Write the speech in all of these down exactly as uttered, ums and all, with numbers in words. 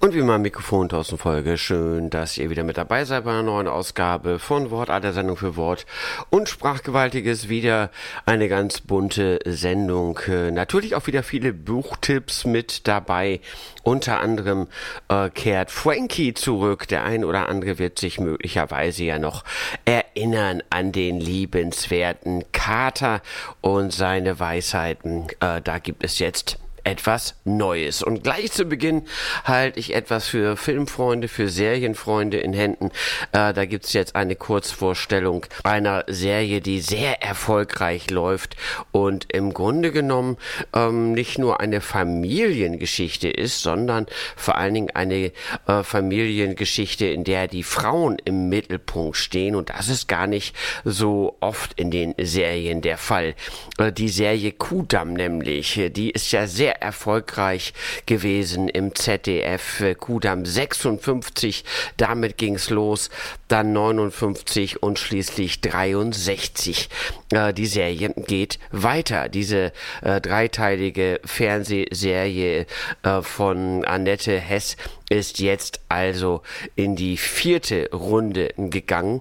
Und wie immer am Mikrofon Thorsten Folge. Schön, dass ihr wieder mit dabei seid bei einer neuen Ausgabe von Wortart, der Sendung für Wort und Sprachgewaltiges. Wieder eine ganz bunte Sendung. Äh, natürlich auch wieder viele Buchtipps mit dabei. Unter anderem äh, kehrt Frankie zurück. Der ein oder andere wird sich möglicherweise ja noch erinnern an den liebenswerten Kater und seine Weisheiten. Äh, da gibt es jetzt etwas Neues. Und gleich zu Beginn halte ich etwas für Filmfreunde, für Serienfreunde in Händen. Äh, da gibt's jetzt eine Kurzvorstellung einer Serie, die sehr erfolgreich läuft und im Grunde genommen ähm, nicht nur eine Familiengeschichte ist, sondern vor allen Dingen eine äh, Familiengeschichte, in der die Frauen im Mittelpunkt stehen. Und das ist gar nicht so oft in den Serien der Fall. Äh, die Serie Kudamm nämlich, die ist ja sehr erfolgreich gewesen im Z D F. Kudamm sechsundfünfzig, damit ging's los, dann neunundfünfzig und schließlich dreiundsechzig. Äh, die Serie geht weiter. Diese äh, dreiteilige Fernsehserie äh, von Annette Hess ist jetzt also in die vierte Runde gegangen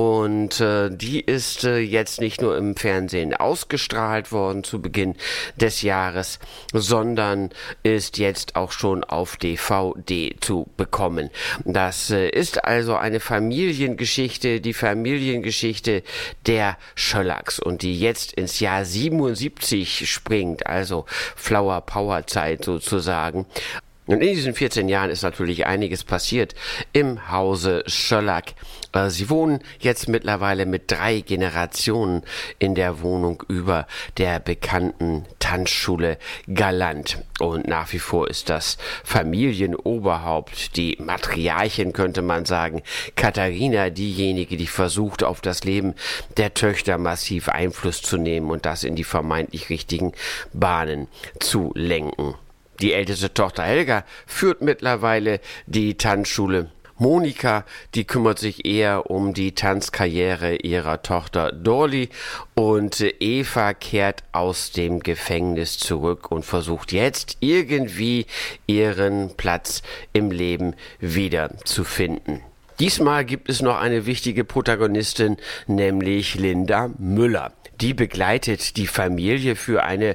und äh, die ist äh, jetzt nicht nur im Fernsehen ausgestrahlt worden zu Beginn des Jahres, sondern ist jetzt auch schon auf D V D zu bekommen. Das äh, ist also eine Familiengeschichte, die Familiengeschichte der Schöllacks und die jetzt ins Jahr siebenundsiebzig springt, also Flower Power Zeit sozusagen. Und in diesen vierzehn Jahren ist natürlich einiges passiert im Hause Schöllack. Sie wohnen jetzt mittlerweile mit drei Generationen in der Wohnung über der bekannten Tanzschule Galant. Und nach wie vor ist das Familienoberhaupt, die Matriarchin könnte man sagen, Katharina, diejenige, die versucht, auf das Leben der Töchter massiv Einfluss zu nehmen und das in die vermeintlich richtigen Bahnen zu lenken. Die älteste Tochter Helga führt mittlerweile die Tanzschule. Monika, die kümmert sich eher um die Tanzkarriere ihrer Tochter Dorli und Eva kehrt aus dem Gefängnis zurück und versucht jetzt irgendwie ihren Platz im Leben wieder zu finden. Diesmal gibt es noch eine wichtige Protagonistin, nämlich Linda Müller. Die begleitet die Familie für eine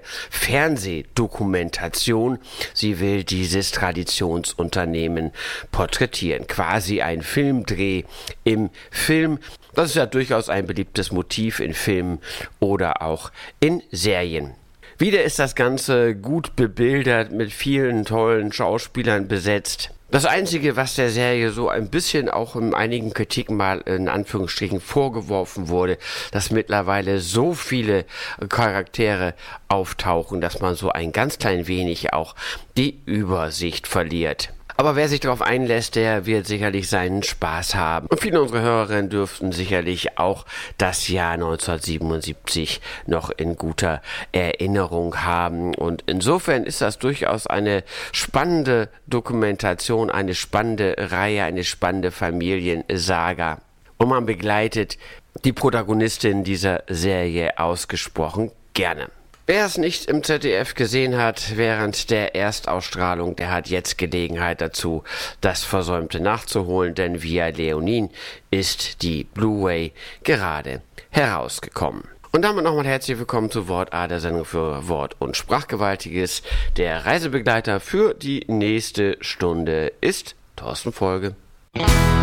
Fernsehdokumentation. Sie will dieses Traditionsunternehmen porträtieren. Quasi ein Filmdreh im Film. Das ist ja durchaus ein beliebtes Motiv in Filmen oder auch in Serien. Wieder ist das Ganze gut bebildert, mit vielen tollen Schauspielern besetzt. Das Einzige, was der Serie so ein bisschen auch in einigen Kritiken mal in Anführungsstrichen vorgeworfen wurde, dass mittlerweile so viele Charaktere auftauchen, dass man so ein ganz klein wenig auch die Übersicht verliert. Aber wer sich darauf einlässt, der wird sicherlich seinen Spaß haben. Und viele unserer Hörerinnen dürften sicherlich auch das Jahr neunzehnhundertsiebenundsiebzig noch in guter Erinnerung haben. Und insofern ist das durchaus eine spannende Dokumentation, eine spannende Reihe, eine spannende Familiensaga. Und man begleitet die Protagonistin dieser Serie ausgesprochen gerne. Wer es nicht im Z D F gesehen hat während der Erstausstrahlung, der hat jetzt Gelegenheit dazu, das Versäumte nachzuholen, denn via Leonin ist die Blu-ray gerade herausgekommen. Und damit nochmal herzlich willkommen zu Wortart, der Sendung für Wort und Sprachgewaltiges. Der Reisebegleiter für die nächste Stunde ist Thorsten Folge.